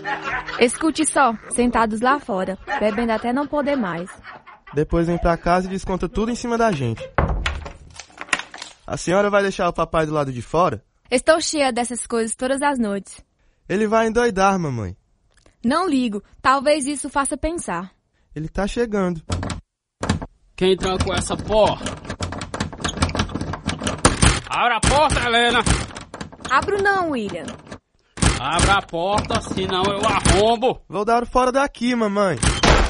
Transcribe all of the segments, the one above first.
Escute só, sentados lá fora, bebendo até não poder mais. Depois vem pra casa e desconta tudo em cima da gente. A senhora vai deixar o papai do lado de fora? Estou cheia dessas coisas todas as noites. Ele vai endoidar, mamãe. Não ligo, talvez isso faça pensar. Ele tá chegando. Quem trancou essa porta? Abra a porta, Helena! Abro não, William. Abra a porta, senão eu arrombo. Vou dar fora daqui, mamãe.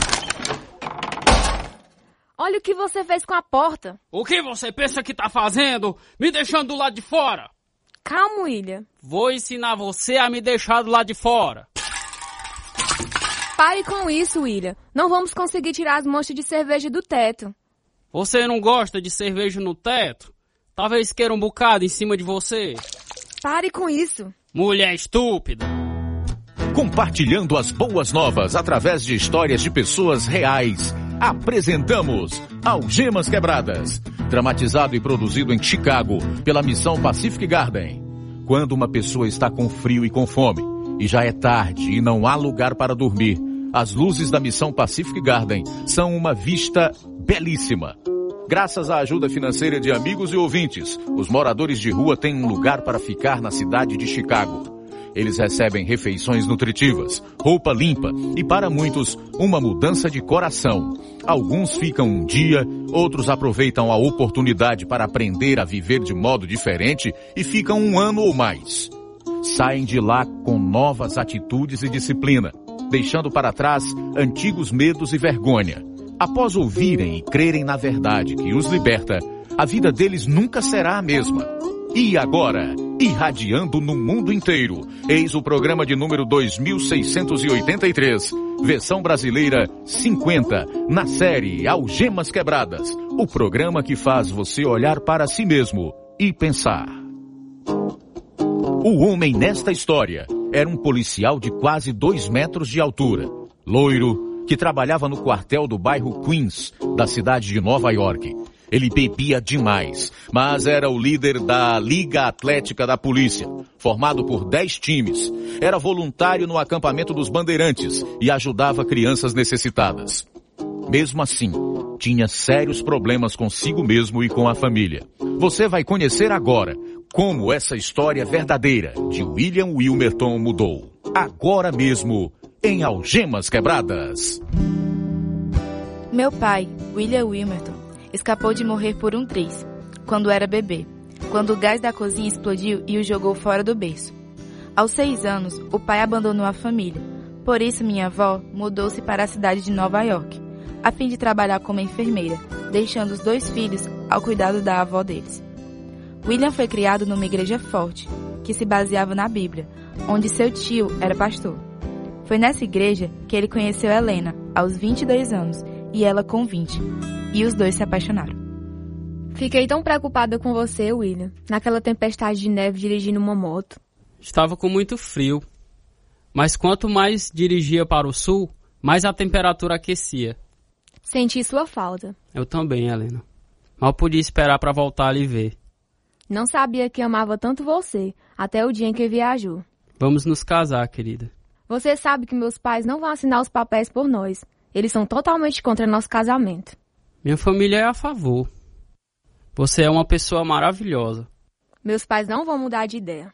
Olha o que você fez com a porta. O que você pensa que tá fazendo? Me deixando do lado de fora. Calma, William. Vou ensinar você a me deixar do lado de fora. Pare com isso, William. Não vamos conseguir tirar as manchas de cerveja do teto. Você não gosta de cerveja no teto? Talvez queira um bocado em cima de você. Pare com isso. Mulher estúpida. Compartilhando as boas novas através de histórias de pessoas reais. Apresentamos Algemas Quebradas, dramatizado e produzido em Chicago pela Missão Pacific Garden. Quando uma pessoa está com frio e com fome, e já é tarde e não há lugar para dormir, as luzes da Missão Pacific Garden são uma vista belíssima. Graças à ajuda financeira de amigos e ouvintes, os moradores de rua têm um lugar para ficar na cidade de Chicago. Eles recebem refeições nutritivas, roupa limpa e, para muitos, uma mudança de coração. Alguns ficam um dia, outros aproveitam a oportunidade para aprender a viver de modo diferente e ficam um ano ou mais. Saem de lá com novas atitudes e disciplina, deixando para trás antigos medos e vergonha. Após ouvirem e crerem na verdade que os liberta, a vida deles nunca será a mesma. E agora, irradiando no mundo inteiro, eis o programa de número 2683, versão brasileira 50, na série Algemas Quebradas, o programa que faz você olhar para si mesmo e pensar. O homem nesta história era um policial de quase 2 metros de altura, loiro, que trabalhava no quartel do bairro Queens, da cidade de Nova York. Ele bebia demais, mas era o líder da Liga Atlética da Polícia, formado por 10 times. Era voluntário no acampamento dos Bandeirantes e ajudava crianças necessitadas. Mesmo assim, tinha sérios problemas consigo mesmo e com a família. Você vai conhecer agora como essa história verdadeira de William Wilmerton mudou. Agora mesmo, em Algemas Quebradas. Meu pai, William Wilmerton, escapou de morrer por um triz, quando era bebê, quando o gás da cozinha explodiu e o jogou fora do berço. Aos 6 anos, o pai abandonou a família. Por isso, minha avó mudou-se para a cidade de Nova York, a fim de trabalhar como enfermeira, deixando os 2 filhos ao cuidado da avó deles. William foi criado numa igreja forte, que se baseava na Bíblia, onde seu tio era pastor. Foi nessa igreja que ele conheceu Helena, aos 22 anos, e ela com 20, e os 2 se apaixonaram. Fiquei tão preocupada com você, William, naquela tempestade de neve dirigindo uma moto. Estava com muito frio, mas quanto mais dirigia para o sul, mais a temperatura aquecia. Senti sua falta. Eu também, Helena. Mal podia esperar para voltar a lhe ver. Não sabia que amava tanto você, até o dia em que viajou. Vamos nos casar, querida. Você sabe que meus pais não vão assinar os papéis por nós. Eles são totalmente contra nosso casamento. Minha família é a favor. Você é uma pessoa maravilhosa. Meus pais não vão mudar de ideia.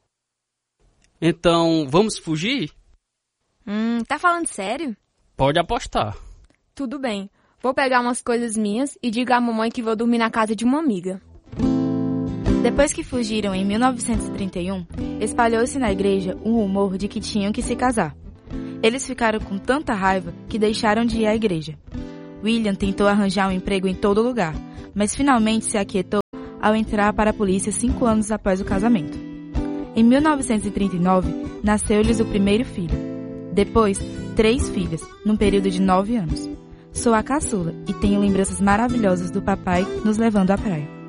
Então, vamos fugir? Tá falando sério? Pode apostar. Tudo bem. Vou pegar umas coisas minhas e digo à mamãe que vou dormir na casa de uma amiga. Depois que fugiram em 1931, espalhou-se na igreja um rumor de que tinham que se casar. Eles ficaram com tanta raiva que deixaram de ir à igreja. William tentou arranjar um emprego em todo lugar, mas finalmente se aquietou ao entrar para a polícia 5 anos após o casamento. Em 1939, nasceu-lhes o primeiro filho. Depois, 3 filhas, num período de 9 anos. Sou a caçula e tenho lembranças maravilhosas do papai nos levando à praia.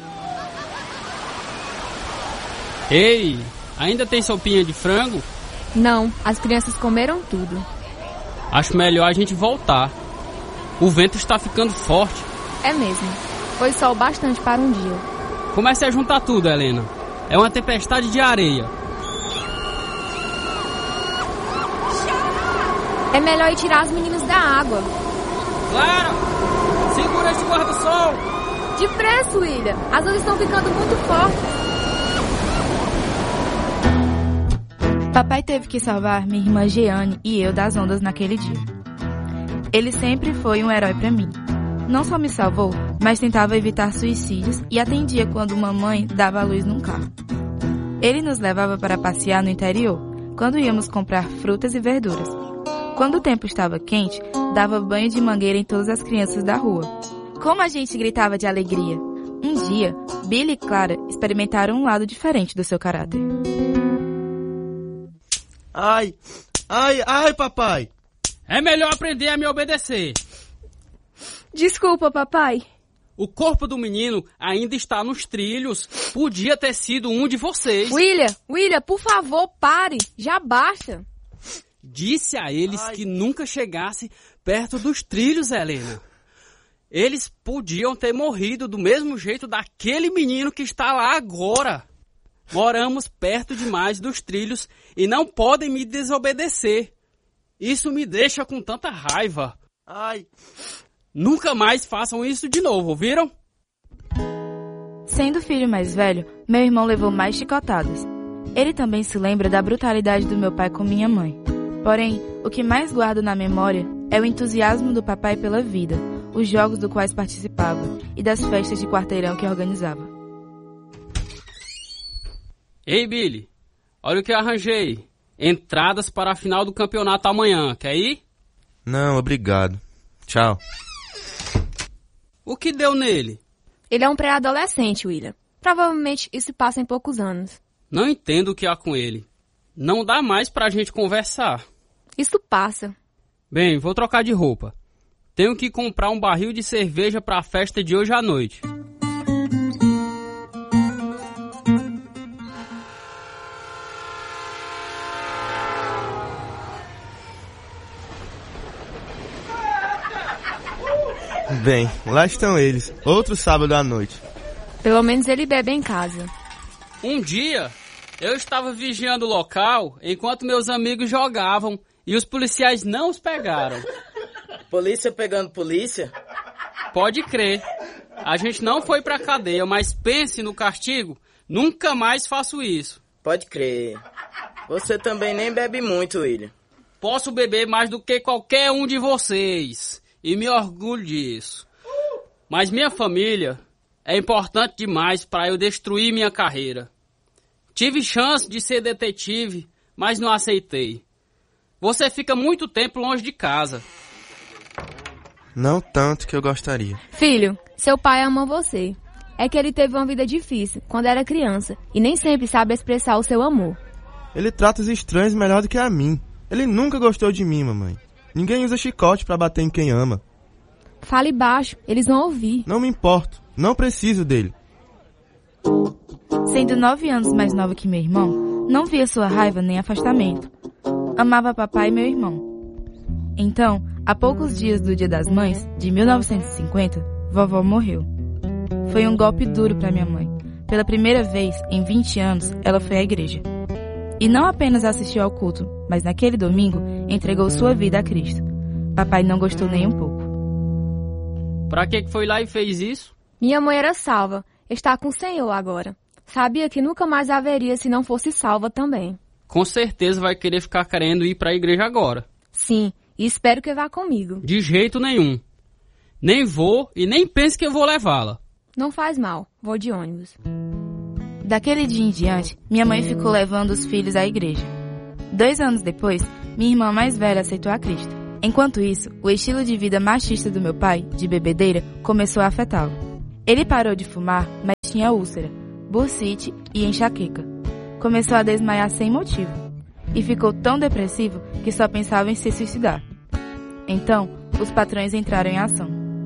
Ei, ainda tem sopinha de frango? Não, as crianças comeram tudo. Acho melhor a gente voltar. O vento está ficando forte. É mesmo. Foi sol bastante para um dia. Comece a juntar tudo, Helena. É uma tempestade de areia. É melhor ir tirar os meninos da água. Clara, segura esse guarda-sol. Depressa, William. As ondas estão ficando muito fortes. Papai teve que salvar minha irmã Jeane e eu das ondas naquele dia. Ele sempre foi um herói para mim. Não só me salvou, mas tentava evitar suicídios e atendia quando mamãe dava à luz num carro. Ele nos levava para passear no interior, quando íamos comprar frutas e verduras. Quando o tempo estava quente, dava banho de mangueira em todas as crianças da rua. Como a gente gritava de alegria! Um dia, Billy e Clara experimentaram um lado diferente do seu caráter. Ai, papai! É melhor aprender a me obedecer. Desculpa, papai. O corpo do menino ainda está nos trilhos. Podia ter sido um de vocês. William, por favor, pare. Já basta. Disse a eles que nunca chegasse perto dos trilhos, Helena. Eles podiam ter morrido do mesmo jeito daquele menino que está lá agora. Moramos perto demais dos trilhos e não podem me desobedecer. Isso me deixa com tanta raiva. Nunca mais façam isso de novo, ouviram? Sendo o filho mais velho, meu irmão levou mais chicotadas. Ele também se lembra da brutalidade do meu pai com minha mãe. Porém, o que mais guardo na memória é o entusiasmo do papai pela vida, os jogos dos quais participava e das festas de quarteirão que organizava. Ei, Billy, olha o que eu arranjei. Entradas para a final do campeonato amanhã, quer ir? Não, obrigado. Tchau. O que deu nele? Ele é um pré-adolescente, William. Provavelmente isso passa em poucos anos. Não entendo o que há com ele. Não dá mais pra gente conversar. Isso passa. Bem, vou trocar de roupa. Tenho que comprar um barril de cerveja pra festa de hoje à noite. Bem, lá estão eles. Outro sábado à noite. Pelo menos ele bebe em casa. Um dia, eu estava vigiando o local enquanto meus amigos jogavam e os policiais não os pegaram. Polícia pegando polícia? Pode crer. A gente não foi pra cadeia, mas pense no castigo. Nunca mais faço isso. Pode crer. Você também nem bebe muito, William. Posso beber mais do que qualquer um de vocês. E me orgulho disso. Mas minha família é importante demais para eu destruir minha carreira. Tive chance de ser detetive, mas não aceitei. Você fica muito tempo longe de casa. Não tanto que eu gostaria. Filho, seu pai ama você. É que ele teve uma vida difícil quando era criança e nem sempre sabe expressar o seu amor. Ele trata os estranhos melhor do que a mim. Ele nunca gostou de mim, mamãe. Ninguém usa chicote pra bater em quem ama. Fale baixo, eles vão ouvir. Não me importo, não preciso dele. Sendo 9 anos mais nova que meu irmão, não via sua raiva nem afastamento. Amava papai e meu irmão. Então, há poucos dias do Dia das Mães, de 1950, vovó morreu. Foi um golpe duro para minha mãe. Pela primeira vez em 20 anos, ela foi à igreja. E não apenas assistiu ao culto, mas naquele domingo entregou sua vida a Cristo. Papai não gostou nem um pouco. Pra que foi lá e fez isso? Minha mãe era salva. Está com o Senhor agora. Sabia que nunca mais haveria se não fosse salva também. Com certeza vai querer ficar querendo ir pra igreja agora. Sim, e espero que vá comigo. De jeito nenhum. Nem vou e nem pense que eu vou levá-la. Não faz mal, vou de ônibus. Daquele dia em diante, minha mãe ficou levando os filhos à igreja. 2 anos depois, minha irmã mais velha aceitou a Cristo. Enquanto isso, o estilo de vida machista do meu pai, de bebedeira, começou a afetá-lo. Ele parou de fumar, mas tinha úlcera, bursite e enxaqueca. Começou a desmaiar sem motivo. E ficou tão depressivo que só pensava em se suicidar. Então, os patrões entraram em ação.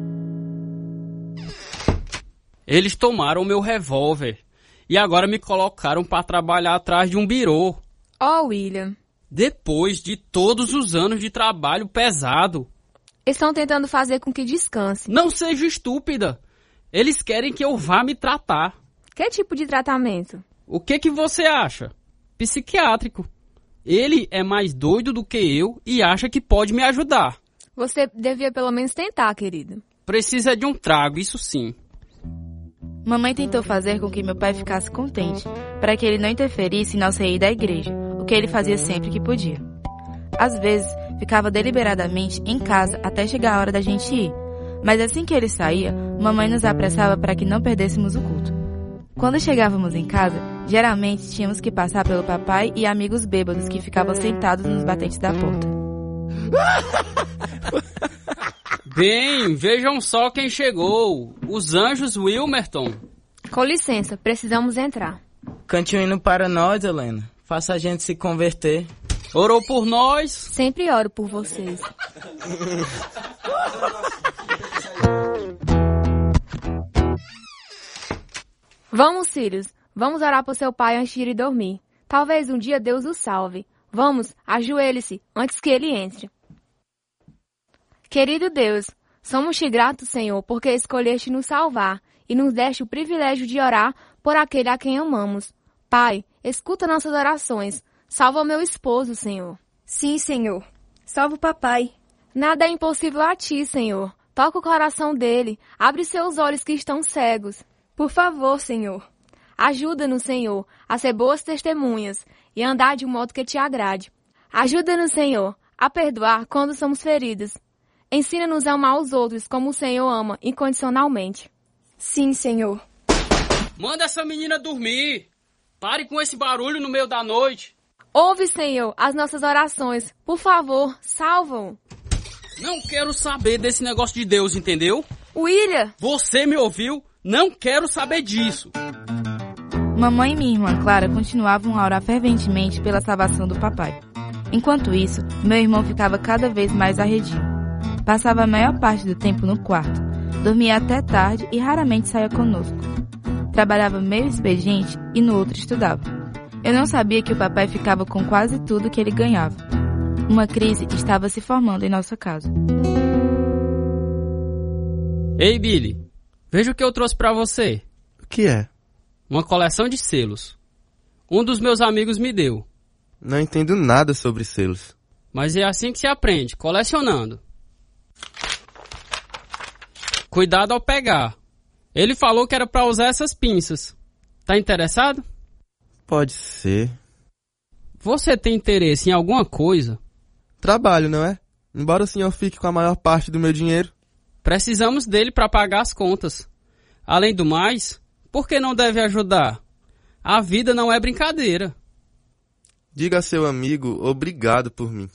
Eles tomaram meu revólver e agora me colocaram para trabalhar atrás de um birô. Oh, William. Depois de todos os anos de trabalho pesado. Estão tentando fazer com que descanse. Não seja estúpida. Eles querem que eu vá me tratar. Que tipo de tratamento? O que você acha? Psiquiátrico. Ele é mais doido do que eu e acha que pode me ajudar. Você devia pelo menos tentar, querido. Precisa de um trago, isso sim. Mamãe tentou fazer com que meu pai ficasse contente, para que ele não interferisse em nossa ida à igreja, o que ele fazia sempre que podia. Às vezes, ficava deliberadamente em casa até chegar a hora da gente ir, mas assim que ele saía, mamãe nos apressava para que não perdêssemos o culto. Quando chegávamos em casa, geralmente tínhamos que passar pelo papai e amigos bêbados que ficavam sentados nos batentes da porta. Bem, vejam só quem chegou. Os anjos Wilmerton. Com licença, precisamos entrar. Cante um hino para nós, Helena. Faça a gente se converter. Orou por nós. Sempre oro por vocês. Vamos, filhos. Vamos orar por seu pai antes de ir dormir. Talvez um dia Deus o salve. Vamos, ajoelhe-se antes que ele entre. Querido Deus, somos-te gratos, Senhor, porque escolheste nos salvar e nos deste o privilégio de orar por aquele a quem amamos. Pai, escuta nossas orações. Salva meu esposo, Senhor. Sim, Senhor. Salva o papai. Nada é impossível a ti, Senhor. Toca o coração dele. Abre seus olhos que estão cegos. Por favor, Senhor. Ajuda-nos, Senhor, a ser boas testemunhas e andar de um modo que te agrade. Ajuda-nos, Senhor, a perdoar quando somos feridos. Ensina-nos a amar os outros como o Senhor ama, incondicionalmente. Sim, Senhor. Manda essa menina dormir. Pare com esse barulho no meio da noite. Ouve, Senhor, as nossas orações. Por favor, salva-o. Não quero saber desse negócio de Deus, entendeu? William! Você me ouviu? Não quero saber disso. Mamãe e minha irmã Clara continuavam a orar ferventemente pela salvação do papai. Enquanto isso, meu irmão ficava cada vez mais arredio. Passava a maior parte do tempo no quarto, dormia até tarde e raramente saía conosco. Trabalhava meio expediente e no outro estudava. Eu não sabia que o papai ficava com quase tudo que ele ganhava. Uma crise estava se formando em nossa casa. Ei, Billy, veja o que eu trouxe pra você. O que é? Uma coleção de selos. Um dos meus amigos me deu. Não entendo nada sobre selos. Mas é assim que se aprende, colecionando. Cuidado ao pegar. Ele falou que era pra usar essas pinças. Tá interessado? Pode ser. Você tem interesse em alguma coisa? Trabalho, não é? Embora o senhor fique com a maior parte do meu dinheiro. Precisamos dele para pagar as contas. Além do mais, por que não deve ajudar? A vida não é brincadeira. Diga a seu amigo obrigado por mim.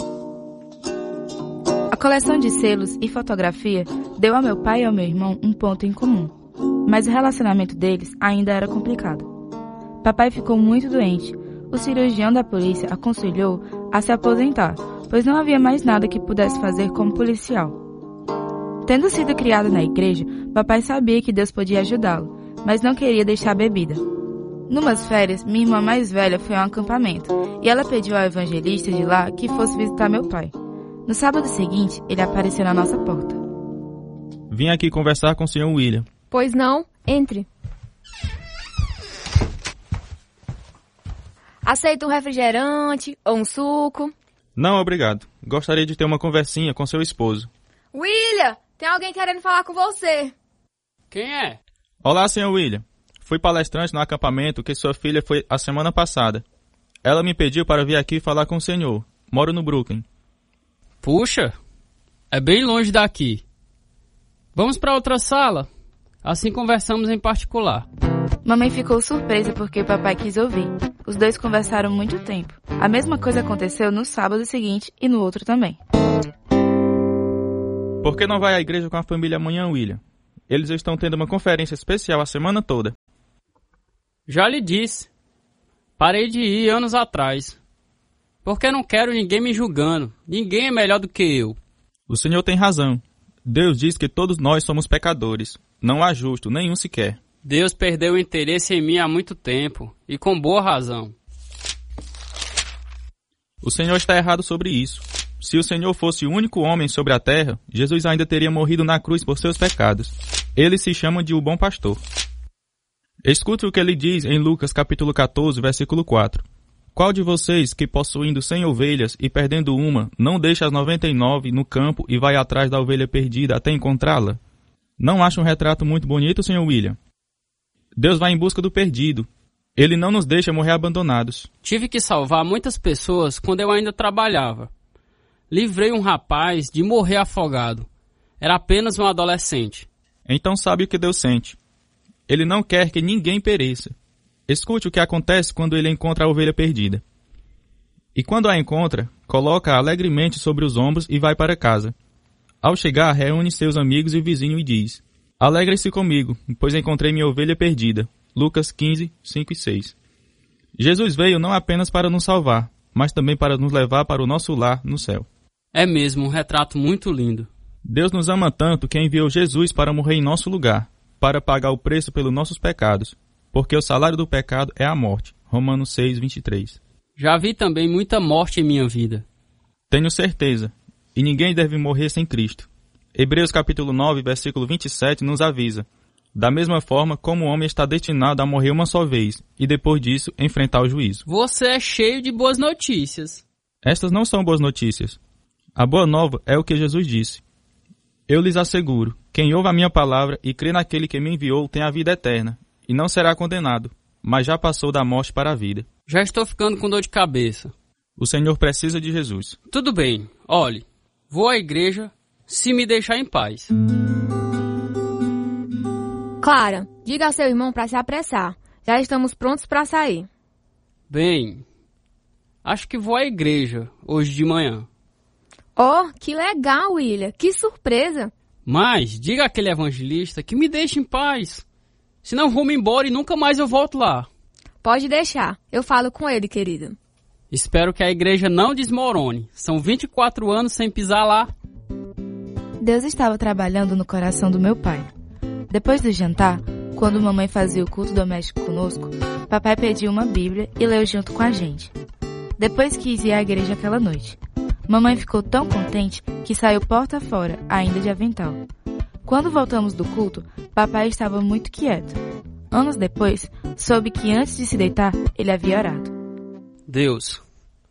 A coleção de selos e fotografia deu a meu pai e ao meu irmão um ponto em comum. Mas o relacionamento deles ainda era complicado. Papai ficou muito doente. O cirurgião da polícia aconselhou a se aposentar, pois não havia mais nada que pudesse fazer como policial. Tendo sido criado na igreja, papai sabia que Deus podia ajudá-lo, mas não queria deixar a bebida. Numas férias, minha irmã mais velha foi a um acampamento, e ela pediu ao evangelista de lá que fosse visitar meu pai. No sábado seguinte, ele apareceu na nossa porta. Vim aqui conversar com o Sr. William. Pois não, entre. Aceita um refrigerante ou um suco? Não, obrigado. Gostaria de ter uma conversinha com seu esposo. William, tem alguém querendo falar com você. Quem é? Olá, Sr. William. Fui palestrante no acampamento que sua filha foi a semana passada. Ela me pediu para vir aqui falar com o senhor. Moro no Brooklyn. Puxa, é bem longe daqui. Vamos para outra sala. Assim conversamos em particular. Mamãe ficou surpresa porque o papai quis ouvir. Os dois conversaram muito tempo. A mesma coisa aconteceu no sábado seguinte e no outro também. Por que não vai à igreja com a família amanhã, William? Eles estão tendo uma conferência especial a semana toda. Já lhe disse. Parei de ir anos atrás. Porque não quero ninguém me julgando. Ninguém é melhor do que eu. O senhor tem razão. Deus diz que todos nós somos pecadores. Não há justo, nenhum sequer. Deus perdeu o interesse em mim há muito tempo. E com boa razão. O senhor está errado sobre isso. Se o Senhor fosse o único homem sobre a terra, Jesus ainda teria morrido na cruz por seus pecados. Ele se chama de o bom pastor. Escute o que ele diz em Lucas capítulo 14, versículo 4. Qual de vocês, que possuindo 100 ovelhas e perdendo uma, não deixa as 99 no campo e vai atrás da ovelha perdida até encontrá-la? Não acha um retrato muito bonito, Sr. William? Deus vai em busca do perdido. Ele não nos deixa morrer abandonados. Tive que salvar muitas pessoas quando eu ainda trabalhava. Livrei um rapaz de morrer afogado. Era apenas um adolescente. Então sabe o que Deus sente. Ele não quer que ninguém pereça. Escute o que acontece quando ele encontra a ovelha perdida. E quando a encontra, coloca-a alegremente sobre os ombros e vai para casa. Ao chegar, reúne seus amigos e o vizinho e diz: Alegrem-se comigo, pois encontrei minha ovelha perdida. Lucas 15, 5 e 6. Jesus veio não apenas para nos salvar, mas também para nos levar para o nosso lar no céu. É mesmo um retrato muito lindo. Deus nos ama tanto que enviou Jesus para morrer em nosso lugar, para pagar o preço pelos nossos pecados, porque o salário do pecado é a morte. Romanos 6, 23. Já vi também muita morte em minha vida. Tenho certeza, e ninguém deve morrer sem Cristo. Hebreus capítulo 9, versículo 27 nos avisa: da mesma forma como o homem está destinado a morrer uma só vez, e depois disso enfrentar o juízo. Você é cheio de boas notícias. Estas não são boas notícias. A boa nova é o que Jesus disse: eu lhes asseguro, quem ouve a minha palavra e crê naquele que me enviou tem a vida eterna, e não será condenado, mas já passou da morte para a vida. Já estou ficando com dor de cabeça. O Senhor precisa de Jesus. Tudo bem, olhe, vou à igreja se me deixar em paz. Clara, diga ao seu irmão para se apressar. Já estamos prontos para sair. Bem, acho que vou à igreja hoje de manhã. Oh, que legal, William. Que surpresa. Mas diga àquele evangelista que me deixe em paz. Senão vou-me embora e nunca mais eu volto lá. Pode deixar. Eu falo com ele, querida. Espero que a igreja não desmorone. São 24 anos sem pisar lá. Deus estava trabalhando no coração do meu pai. Depois do jantar, quando mamãe fazia o culto doméstico conosco, papai pediu uma Bíblia e leu junto com a gente. Depois quis ir à igreja aquela noite. Mamãe ficou tão contente que saiu porta fora, ainda de avental. Quando voltamos do culto, papai estava muito quieto. Anos depois, soube que antes de se deitar, ele havia orado. Deus,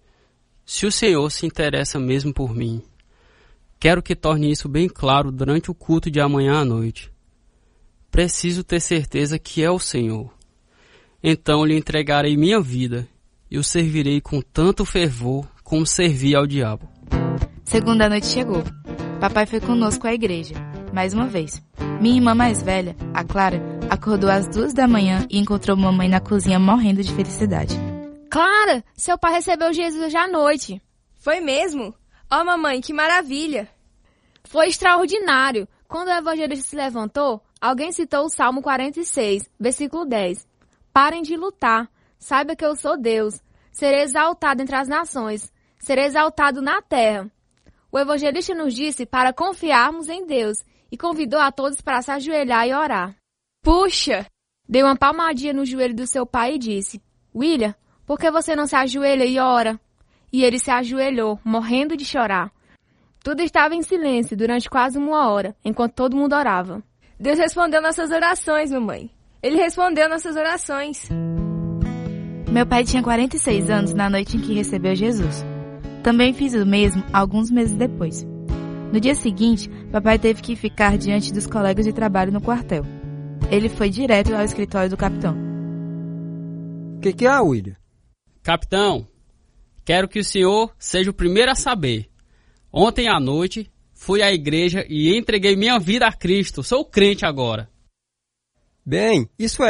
se o Senhor se interessa mesmo por mim, quero que torne isso bem claro durante o culto de amanhã à noite. Preciso ter certeza que é o Senhor. Então lhe entregarei minha vida e o servirei com tanto fervor como servi ao diabo. Segunda noite chegou. Papai foi conosco à igreja, mais uma vez. Minha irmã mais velha, a Clara, acordou às 2 da manhã e encontrou mamãe na cozinha morrendo de felicidade. Clara, seu pai recebeu Jesus hoje à noite. Foi mesmo? Oh, mamãe, que maravilha. Foi extraordinário. Quando o evangelista se levantou, alguém citou o Salmo 46, versículo 10. Parem de lutar. Saiba que eu sou Deus. Serei exaltado entre as nações. Serei exaltado na terra. O evangelista nos disse para confiarmos em Deus e convidou a todos para se ajoelhar e orar. Puxa! Deu uma palmadinha no joelho do seu pai e disse: William, por que você não se ajoelha e ora? E ele se ajoelhou, morrendo de chorar. Tudo estava em silêncio durante quase 1 hora, enquanto todo mundo orava. Deus respondeu nossas orações, mamãe. Ele respondeu nossas orações. Meu pai tinha 46 anos na noite em que recebeu Jesus. Também fiz o mesmo alguns meses depois. No dia seguinte, papai teve que ficar diante dos colegas de trabalho no quartel. Ele foi direto ao escritório do capitão. O que há, William? Capitão, quero que o senhor seja o primeiro a saber. Ontem à noite, fui à igreja e entreguei minha vida a Cristo. Sou crente agora. Bem, isso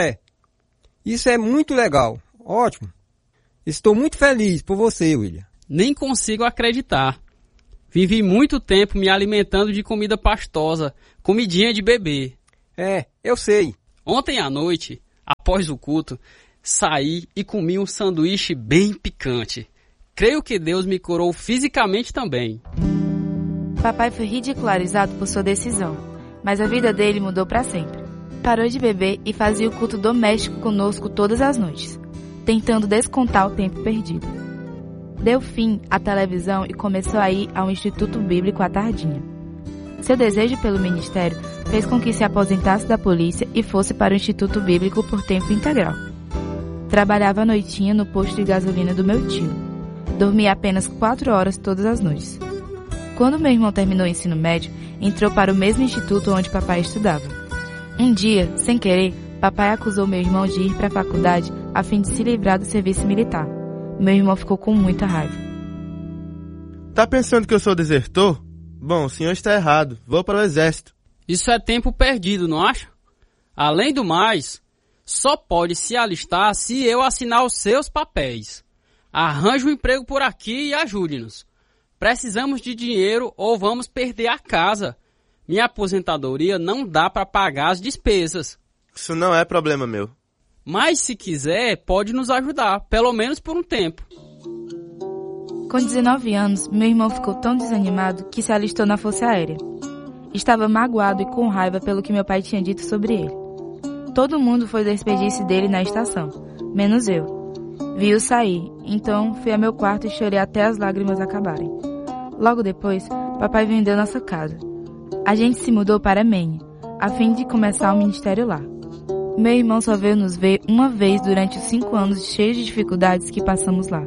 é muito legal. Ótimo. Estou muito feliz por você, William. Nem consigo acreditar. Vivi muito tempo me alimentando de comida pastosa, comidinha de bebê. Eu sei. Ontem à noite, após o culto, saí e comi um sanduíche bem picante. Creio que Deus me curou fisicamente também. Papai foi ridicularizado por sua decisão, mas a vida dele mudou para sempre. Parou de beber e fazia o culto doméstico conosco todas as noites, tentando descontar o tempo perdido. Deu fim à televisão e começou a ir ao Instituto Bíblico à tardinha. Seu desejo pelo ministério fez com que se aposentasse da polícia e fosse para o Instituto Bíblico por tempo integral. Trabalhava à noitinha no posto de gasolina do meu tio. Dormia apenas 4 horas todas as noites. Quando meu irmão terminou o ensino médio, entrou para o mesmo instituto onde papai estudava. Um dia, sem querer, papai acusou meu irmão de ir para a faculdade a fim de se livrar do serviço militar. Meu irmão ficou com muita raiva. Tá pensando que eu sou desertor? Bom, o senhor está errado. Vou para o exército. Isso é tempo perdido, não acha? Além do mais, só pode se alistar se eu assinar os seus papéis. Arranje um emprego por aqui e ajude-nos. Precisamos de dinheiro ou vamos perder a casa. Minha aposentadoria não dá para pagar as despesas. Isso não é problema meu. Mas se quiser, pode nos ajudar, pelo menos por um tempo. Com 19 anos, meu irmão ficou tão desanimado que se alistou na Força Aérea. Estava magoado e com raiva pelo que meu pai tinha dito sobre ele. Todo mundo foi despedir-se dele na estação, menos eu. Vi-o sair, então fui a meu quarto e chorei até as lágrimas acabarem. Logo depois, papai vendeu nossa casa. A gente se mudou para Maine, a fim de começar o ministério lá. Meu irmão só veio nos ver uma vez durante os 5 anos cheios de dificuldades que passamos lá.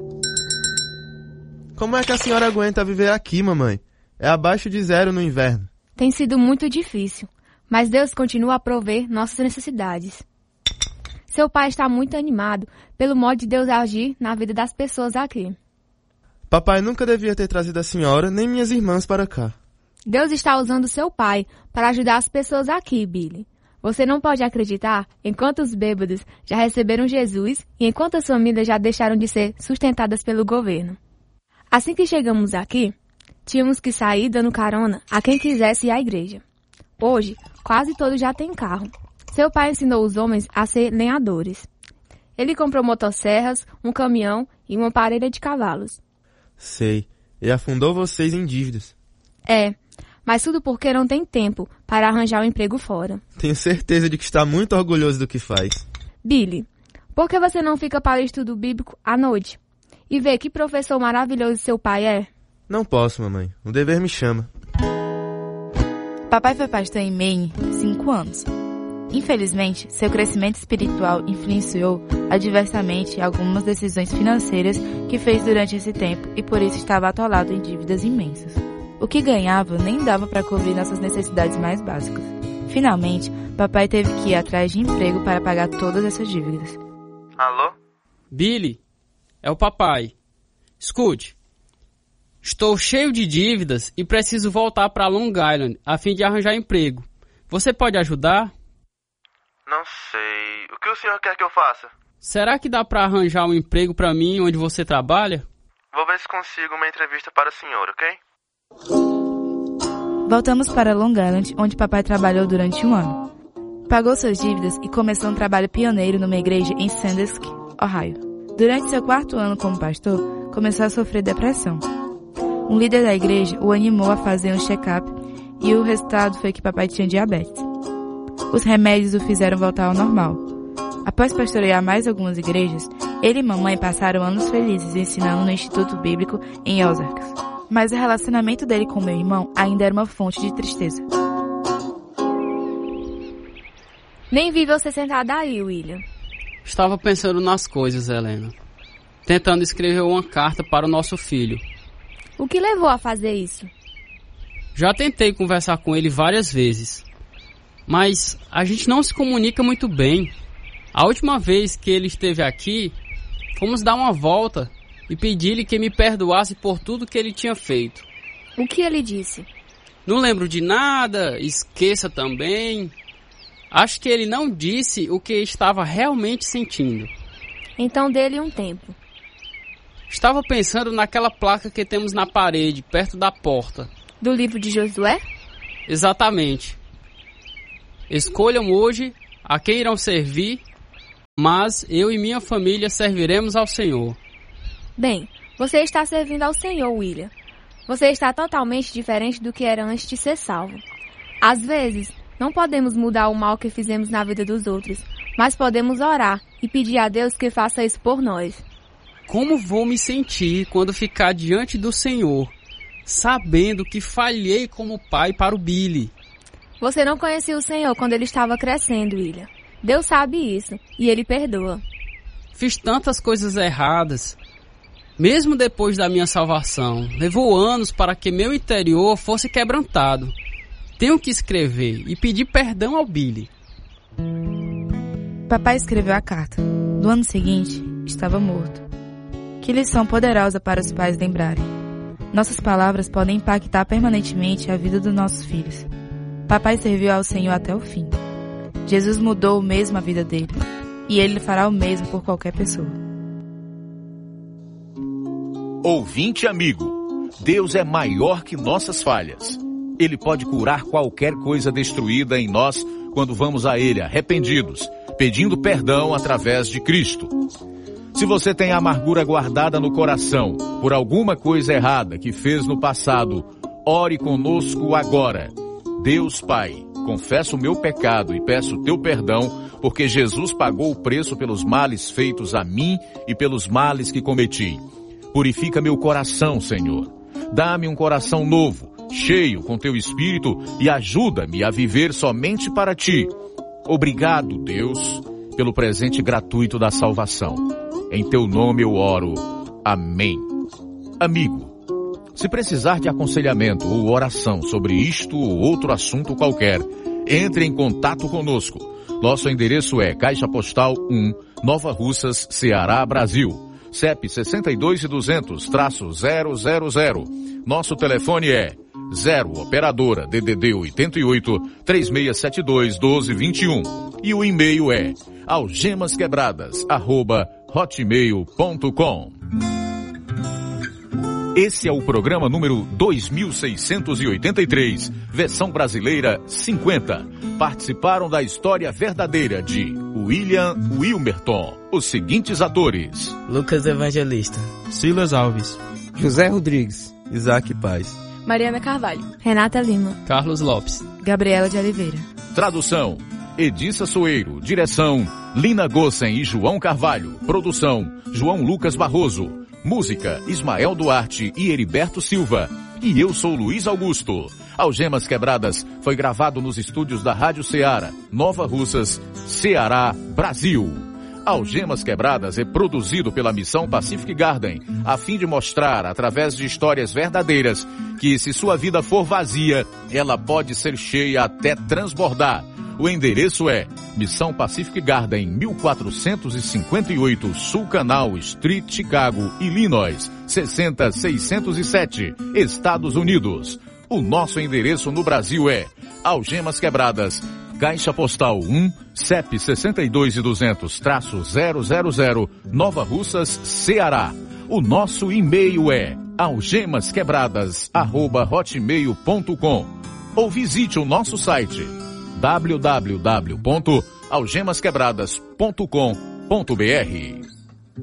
Como é que a senhora aguenta viver aqui, mamãe? É abaixo de 0 no inverno. Tem sido muito difícil, mas Deus continua a prover nossas necessidades. Seu pai está muito animado pelo modo de Deus agir na vida das pessoas aqui. Papai nunca devia ter trazido a senhora nem minhas irmãs para cá. Deus está usando seu pai para ajudar as pessoas aqui, Billy. Você não pode acreditar em quantos bêbados já receberam Jesus e em quantas famílias já deixaram de ser sustentadas pelo governo. Assim que chegamos aqui, tínhamos que sair dando carona a quem quisesse ir à igreja. Hoje, quase todos já têm carro. Seu pai ensinou os homens a ser lenhadores. Ele comprou motosserras, um caminhão e uma parelha de cavalos. Sei. Ele afundou vocês em dívidas. É, mas tudo porque não tem tempo para arranjar um emprego fora. Tenho certeza de que está muito orgulhoso do que faz. Billy, por que você não fica para o estudo bíblico à noite? E vê que professor maravilhoso seu pai é? Não posso, mamãe. O dever me chama. Papai foi pastor em Maine 5 anos. Infelizmente, seu crescimento espiritual influenciou adversamente algumas decisões financeiras que fez durante esse tempo e por isso estava atolado em dívidas imensas. O que ganhava nem dava para cobrir nossas necessidades mais básicas. Finalmente, papai teve que ir atrás de emprego para pagar todas essas dívidas. Alô? Billy, é o papai. Escute, estou cheio de dívidas e preciso voltar para Long Island a fim de arranjar emprego. Você pode ajudar? Não sei. O que o senhor quer que eu faça? Será que dá para arranjar um emprego para mim onde você trabalha? Vou ver se consigo uma entrevista para o senhor, ok? Voltamos para Long Island, onde papai trabalhou durante 1 ano. Pagou suas dívidas e começou um trabalho pioneiro numa igreja em Sandusky, Ohio. Durante seu 4º ano como pastor, começou a sofrer depressão. Um líder da igreja o animou a fazer um check-up e o resultado foi que papai tinha diabetes. Os remédios o fizeram voltar ao normal. Após pastorear mais algumas igrejas, ele e mamãe passaram anos felizes ensinando no Instituto Bíblico em Ozarks. Mas o relacionamento dele com meu irmão ainda era uma fonte de tristeza. Nem vi você sentada aí, William. Estava pensando nas coisas, Helena. Tentando escrever uma carta para o nosso filho. O que levou a fazer isso? Já tentei conversar com ele várias vezes. Mas a gente não se comunica muito bem. A última vez que ele esteve aqui, fomos dar uma volta e pedi-lhe que me perdoasse por tudo que ele tinha feito. O que ele disse? Não lembro de nada, esqueça também. Acho que ele não disse o que estava realmente sentindo. Então dê-lhe um tempo. Estava pensando naquela placa que temos na parede, perto da porta. Do livro de Josué? Exatamente. Escolham hoje a quem irão servir, mas eu e minha família serviremos ao Senhor. Bem, você está servindo ao Senhor, William. Você está totalmente diferente do que era antes de ser salvo. Às vezes, não podemos mudar o mal que fizemos na vida dos outros, mas podemos orar e pedir a Deus que faça isso por nós. Como vou me sentir quando ficar diante do Senhor, sabendo que falhei como pai para o Billy? Você não conhecia o Senhor quando ele estava crescendo, William. Deus sabe isso, e Ele perdoa. fiz tantas coisas erradas. Mesmo depois da minha salvação, levou anos para que meu interior fosse quebrantado. Tenho que escrever e pedir perdão ao Billy. Papai escreveu a carta. No ano seguinte, estava morto. Que lição poderosa para os pais lembrarem. Nossas palavras podem impactar permanentemente a vida dos nossos filhos. Papai serviu ao Senhor até o fim. Jesus mudou mesmo a vida dele. E ele fará o mesmo por qualquer pessoa. Ouvinte amigo, Deus é maior que nossas falhas. Ele pode curar qualquer coisa destruída em nós quando vamos a Ele arrependidos, pedindo perdão através de Cristo. Se você tem amargura guardada no coração por alguma coisa errada que fez no passado, ore conosco agora. Deus Pai, confesso o meu pecado e peço teu perdão, porque Jesus pagou o preço pelos males feitos a mim e pelos males que cometi. Purifica meu coração, Senhor. Dá-me um coração novo, cheio com teu Espírito e ajuda-me a viver somente para ti. Obrigado, Deus, pelo presente gratuito da salvação. Em teu nome eu oro. Amém. Amigo, se precisar de aconselhamento ou oração sobre isto ou outro assunto qualquer, entre em contato conosco. Nosso endereço é Caixa Postal 1, Nova Russas, Ceará, Brasil. CEP 62.200-000. Nosso telefone é 0 operadora DDD 88 3672 1221 e o e-mail é algemasquebradas@hotmail.com. Esse é o programa número 2683, versão brasileira 50. Participaram da história verdadeira de William Wilmerton os seguintes atores: Lucas Evangelista, Silas Alves, José Rodrigues, Isaac Paz, Mariana Carvalho, Renata Lima, Carlos Lopes. Gabriela de Oliveira. Tradução: Edissa Soeiro. Direção: Lina Gossen e João Carvalho. Produção: João Lucas Barroso. Música: Ismael Duarte e Heriberto Silva. E eu sou Luiz Augusto. Algemas Quebradas foi gravado nos estúdios da Rádio Ceará, Nova Russas, Ceará, Brasil. Algemas Quebradas é produzido pela Missão Pacific Garden, a fim de mostrar, através de histórias verdadeiras, que se sua vida for vazia, ela pode ser cheia até transbordar. O endereço é Missão Pacific Garden, 1458 Sul Canal Street, Chicago, Illinois, 60607, Estados Unidos. O nosso endereço no Brasil é Algemas Quebradas, Caixa Postal 1, CEP 62.200-000, Nova Russas, Ceará. O nosso e-mail é algemasquebradas@hotmail.com ou visite o nosso site www.algemasquebradas.com.br.